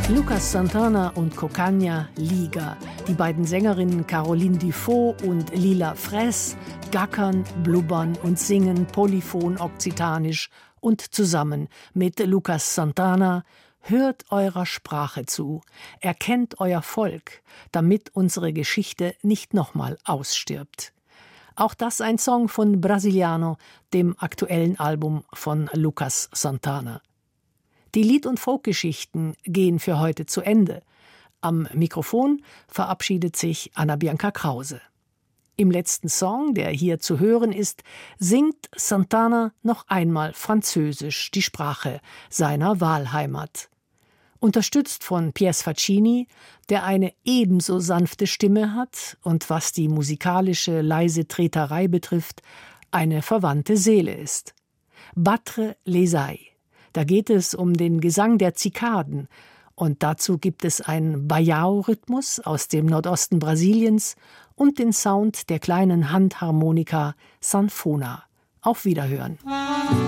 Lucas Santana und Cocaña Liga. Die beiden Sängerinnen Caroline Dufaux und Lila Fraisse gackern, blubbern und singen polyphon okzitanisch und zusammen mit Lucas Santana: Hört eurer Sprache zu, erkennt euer Volk, damit unsere Geschichte nicht nochmal ausstirbt. Auch das ein Song von Brasiliano, dem aktuellen Album von Lucas Santana. Die Lied- und Folkgeschichten gehen für heute zu Ende. Am Mikrofon verabschiedet sich Anna Bianca Krause. Im letzten Song, der hier zu hören ist, singt Santana noch einmal Französisch, die Sprache seiner Wahlheimat. Unterstützt von Piers Faccini, der eine ebenso sanfte Stimme hat und, was die musikalische leise Treterei betrifft, eine verwandte Seele ist. Battre les ailes. Da geht es um den Gesang der Zikaden und dazu gibt es einen Baião-Rhythmus aus dem Nordosten Brasiliens und den Sound der kleinen Handharmonika Sanfona. Auf Wiederhören.